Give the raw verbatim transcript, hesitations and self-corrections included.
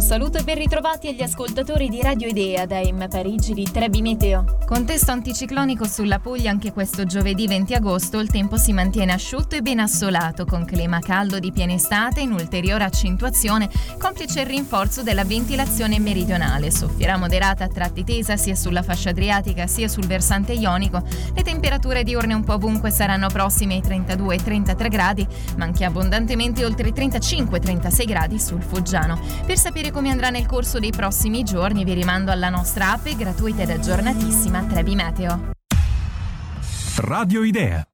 saluto e ben ritrovati agli ascoltatori di Radio Idea da M Parigi di Trebi Meteo. Contesto anticiclonico sulla Puglia anche questo giovedì venti agosto, il tempo si mantiene asciutto e ben assolato con clima caldo di piena estate in ulteriore accentuazione, complice il rinforzo della ventilazione meridionale. Soffierà moderata a tratti tesa sia sulla fascia adriatica sia sul versante ionico. Le temperature diurne un po' ovunque saranno prossime ai trentadue trentatré gradi, ma anche abbondantemente oltre i trentacinque trentasei gradi sul Foggiano. Per sapere come andrà nel corso dei prossimi giorni vi rimando alla nostra app gratuita ed aggiornatissima Trebi Meteo. Radio Idea.